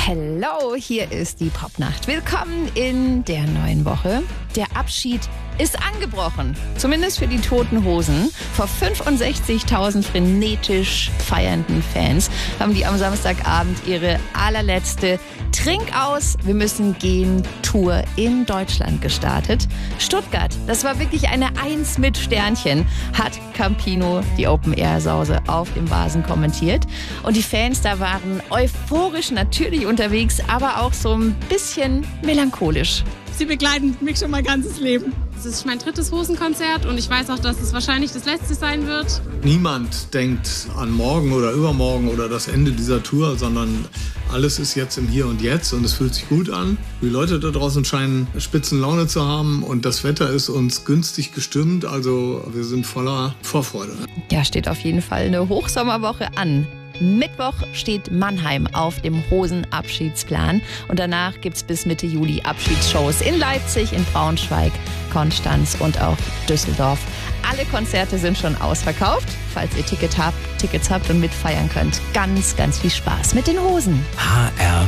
Hello, hier ist die Popnacht. Willkommen in der neuen Woche. Der Abschied ist angebrochen, zumindest für die Toten Hosen. Vor 65.000 frenetisch feiernden Fans haben die am Samstagabend ihre allerletzte Trink aus, wir müssen gehen Tour in Deutschland gestartet. Stuttgart, das war wirklich eine 1 mit Sternchen, hat Campino die Open-Air-Sause auf dem Vasen kommentiert. Und die Fans da waren euphorisch natürlich unterwegs, aber auch so ein bisschen melancholisch. Sie begleiten mich schon mein ganzes Leben. Es ist mein 3. Hosenkonzert und ich weiß auch, dass es wahrscheinlich das letzte sein wird. Niemand denkt an morgen oder übermorgen oder das Ende dieser Tour, sondern alles ist jetzt im Hier und Jetzt und es fühlt sich gut an. Die Leute da draußen scheinen Spitzenlaune zu haben und das Wetter ist uns günstig gestimmt, also wir sind voller Vorfreude. Ja, steht auf jeden Fall eine Hochsommerwoche an. Mittwoch steht Mannheim auf dem Hosenabschiedsplan und danach gibt es bis Mitte Juli Abschiedsshows in Leipzig, in Braunschweig, Konstanz und auch Düsseldorf. Alle Konzerte sind schon ausverkauft. Falls ihr Tickets habt und mitfeiern könnt, ganz, ganz viel Spaß mit den Hosen. HR